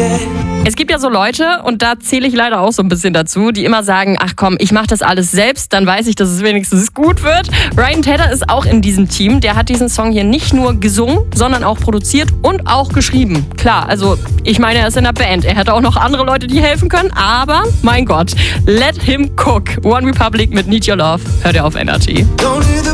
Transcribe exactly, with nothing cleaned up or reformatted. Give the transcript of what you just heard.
Es gibt ja so Leute, und da zähle ich leider auch so ein bisschen dazu, die immer sagen, ach komm, ich mache das alles selbst, dann weiß ich, dass es wenigstens gut wird. Ryan Tedder ist auch in diesem Team. Der hat diesen Song hier nicht nur gesungen, sondern auch produziert und auch geschrieben. Klar, also ich meine, er ist in der Band. Er hätte auch noch andere Leute, die helfen können, aber mein Gott, let him cook. One Republic mit Need Your Love. Hört ihr auf Energy.